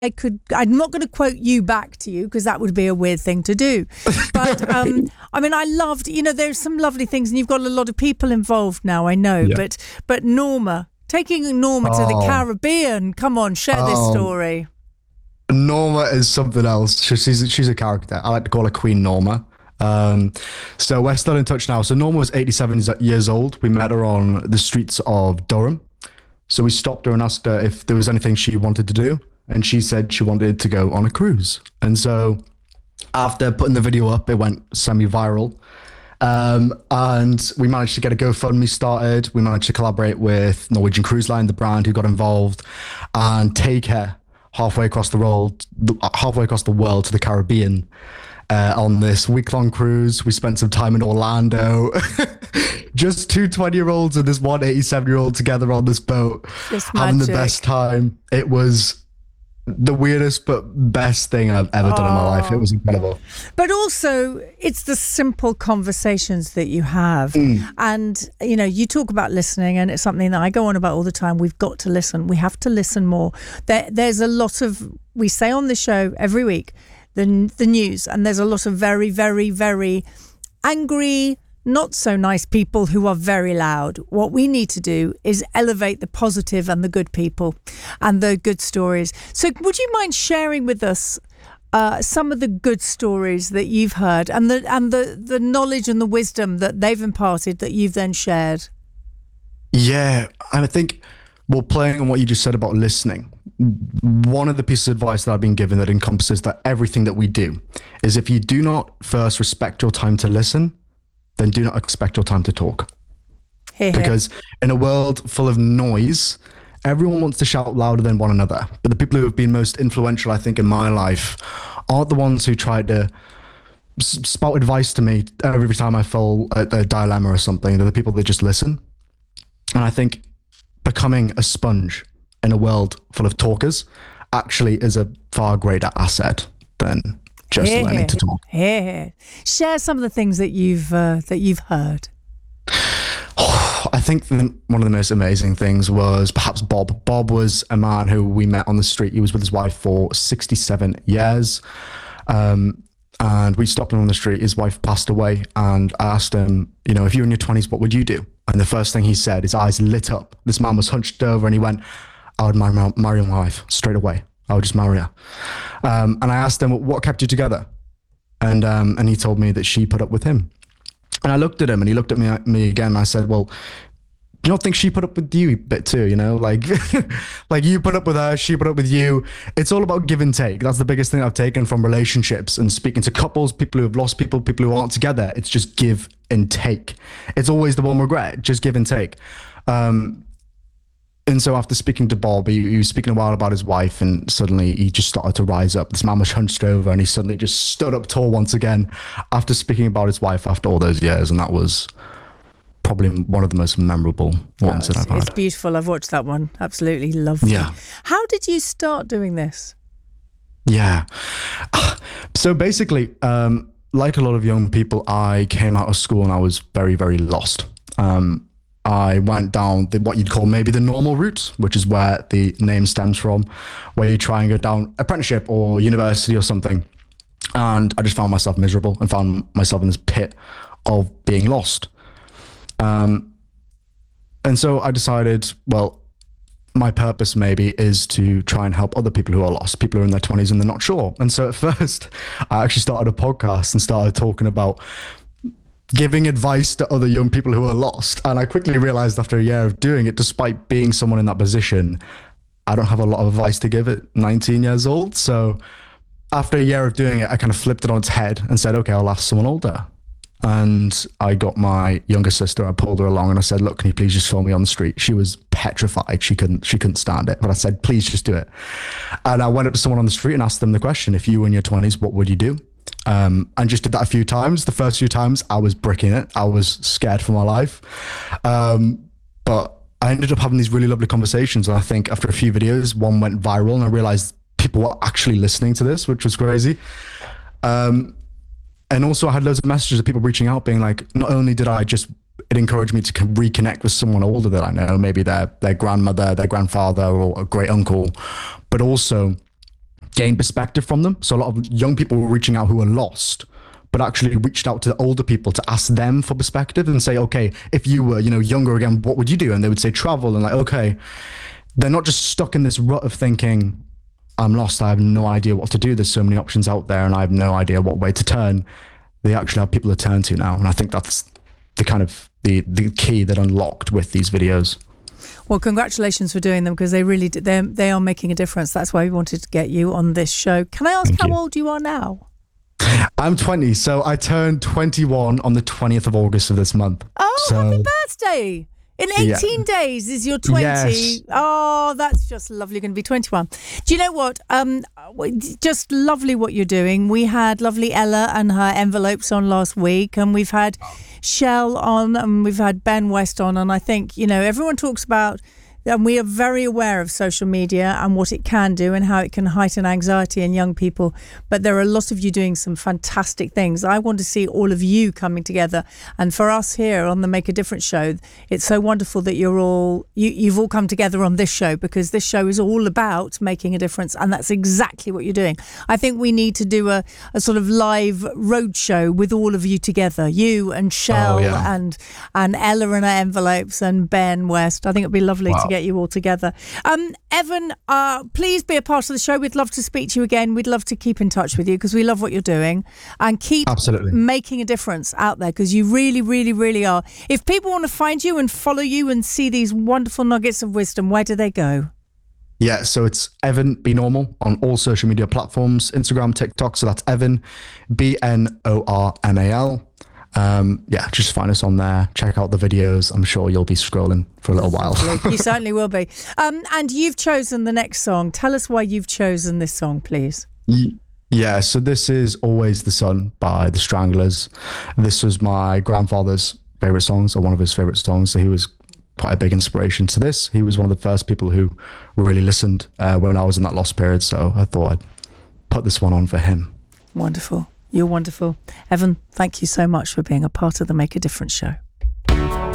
I'm not going to quote you back to you because that would be a weird thing to do. But I mean, I loved, there's some lovely things, and you've got a lot of people involved now, I know. Yeah. But Norma, taking Norma to the Caribbean, come on, share this story. Norma is something else. She's a character. I like to call her Queen Norma. So we're still in touch now. So Norma was 87 years old. We met her on the streets of Durham. So we stopped her and asked her if there was anything she wanted to do. And she said she wanted to go on a cruise. And so after putting the video up, it went semi-viral. And we managed to get a GoFundMe started. We managed to collaborate with Norwegian Cruise Line, the brand who got involved, and take her halfway across the world to the Caribbean on this week-long cruise. We spent some time in Orlando. Just two 20-year-olds and this one 87-year-old together on this boat, having the best time. It was the weirdest but best thing I've ever done in my life. It was incredible. But also, it's the simple conversations that you have. And, you talk about listening, and it's something that I go on about all the time. We've got to listen. We have to listen more. There's a lot of, we say on the show every week, the news, and there's a lot of very, very, very angry, not so nice people who are very loud. What we need to do is elevate the positive and the good people and the good stories. So would you mind sharing with us some of the good stories that you've heard and the knowledge and the wisdom that they've imparted that you've then shared? Yeah, and I think, playing on what you just said about listening, one of the pieces of advice that I've been given that encompasses that everything that we do is if you do not first respect your time to listen, then do not expect your time to talk. Because in a world full of noise, everyone wants to shout louder than one another. But the people who have been most influential, I think, in my life aren't the ones who tried to spout advice to me every time I fell at a dilemma or something. They're the people that just listen. And I think becoming a sponge in a world full of talkers actually is a far greater asset than just learning to talk. Share some of the things that you've heard. I think one of the most amazing things was perhaps Bob. Bob was a man who we met on the street. He was with his wife for 67 years. And we stopped him on the street. His wife passed away. And I asked him, if you were in your 20s, what would you do? And the first thing he said, his eyes lit up. This man was hunched over and he went, I would marry my wife straight away. I would just marry her. And I asked him, what kept you together? And he told me that she put up with him. And I looked at him and he looked at me again. And I said, well, do you not think she put up with you a bit too, like you put up with her, she put up with you. It's all about give and take. That's the biggest thing I've taken from relationships and speaking to couples, people who have lost people who aren't together. It's just give and take. It's always the one regret, just give and take. And so after speaking to Bob, he was speaking a while about his wife, and suddenly he just started to rise up. This man was hunched over and he suddenly just stood up tall once again after speaking about his wife after all those years. And that was probably one of the most memorable ones that I've had. It's beautiful. I've watched that one. Absolutely lovely. Yeah. How did you start doing this? Yeah. So basically, like a lot of young people, I came out of school and I was very, very lost. I went down what you'd call maybe the normal route, which is where the name stems from, where you try and go down apprenticeship or university or something. And I just found myself miserable and found myself in this pit of being lost. And so I decided, my purpose maybe is to try and help other people who are lost, people who are in their 20s and they're not sure. And so at first, I actually started a podcast and started talking about giving advice to other young people who are lost. And I quickly realized after a year of doing it, despite being someone in that position, I don't have a lot of advice to give at 19 years old. So after a year of doing it, I kind of flipped it on its head and said, okay, I'll ask someone older. And I got my younger sister, I pulled her along and I said, look, can you please just film me on the street? She was petrified. She couldn't stand it. But I said, please just do it. And I went up to someone on the street and asked them the question, if you were in your 20s, what would you do? And just did that a few times. The first few times I was bricking it. I was scared for my life. But I ended up having these really lovely conversations. And I think after a few videos, one went viral and I realized people were actually listening to this, which was crazy. And also I had loads of messages of people reaching out being like, not only did it encouraged me to reconnect with someone older that I know, maybe their grandmother, their grandfather, or a great uncle, but also gain perspective from them. So a lot of young people were reaching out who were lost, but actually reached out to older people to ask them for perspective and say, okay, if you were, younger again, what would you do? And they would say travel. And like, okay, they're not just stuck in this rut of thinking, I'm lost, I have no idea what to do. There's so many options out there and I have no idea what way to turn. They actually have people to turn to now. And I think that's the kind of the key that unlocked with these videos. Well, congratulations for doing them, because they really they are making a difference. That's why we wanted to get you on this show. Can I ask how old you are now? I'm 20, so I turned 21 on the 20th of August of this month. Oh, so, happy birthday! In 18 days is your 20. Yes. Oh, that's just lovely. You're going to be 21. Do you know what? Just lovely what you're doing. We had lovely Ella and her envelopes on last week, and we've had Shell on, and we've had Ben West on. And I think, everyone talks about, and we are very aware of social media and what it can do and how it can heighten anxiety in young people. But there are a lot of you doing some fantastic things. I want to see all of you coming together. And for us here on the Make a Difference show, it's so wonderful that you've all come together on this show, because this show is all about making a difference. And that's exactly what you're doing. I think we need to do a sort of live road show with all of you together, you and Shell and Ella and her envelopes and Ben West. I think it'd be lovely to get you all together. Evan, please be a part of the show. We'd love to speak to you again. We'd love to keep in touch with you, because we love what you're doing, and keep making a difference out there, because you really, really, really are. If people want to find you and follow you and see these wonderful nuggets of wisdom, where do they go? Yeah, so it's Evan Be Normal on all social media platforms, Instagram, TikTok. So that's Evan, BNORMAL. Just find us on there. Check out the videos. I'm sure you'll be scrolling for a little while. You certainly will be. And you've chosen the next song. Tell us why you've chosen this song, please. Yeah, so this is Always the Sun by The Stranglers. This was my grandfather's favorite songs, or one of his favorite songs. So he was quite a big inspiration to this. He was one of the first people who really listened when I was in that lost period. So I thought I'd put this one on for him. Wonderful. You're wonderful. Evan, thank you so much for being a part of the Make a Difference show.